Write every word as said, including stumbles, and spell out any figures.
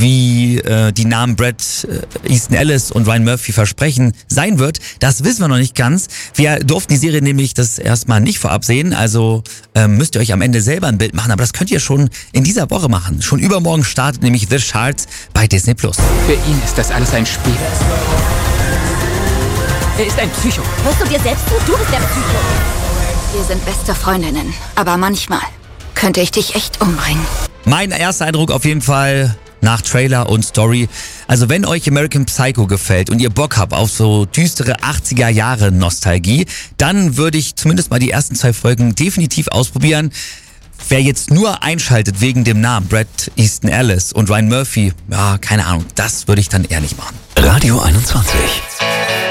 wie äh, die Namen Bret äh, Easton Ellis und Ryan Murphy versprechen, sein wird, das wissen wir noch nicht ganz. Wir durften die Serie nämlich das erstmal nicht vorab sehen, also äh, müsst ihr euch am Ende selber ein Bild machen, aber das könnt ihr schon in dieser Woche machen. Schon übermorgen startet nämlich The Shards bei Disney Plus. Für ihn ist das alles ein Spiel. Er ist ein Psycho. Hörst du dir selbst zu? Du bist der Psycho. Wir sind beste Freundinnen, aber manchmal könnte ich dich echt umbringen. Mein erster Eindruck auf jeden Fall nach Trailer und Story. Also wenn euch American Psycho gefällt und ihr Bock habt auf so düstere achtziger Jahre Nostalgie, dann würde ich zumindest mal die ersten zwei Folgen definitiv ausprobieren. Wer jetzt nur einschaltet wegen dem Namen Bret Easton Ellis und Ryan Murphy, ja, keine Ahnung, das würde ich dann eher nicht machen. Radio einundzwanzig.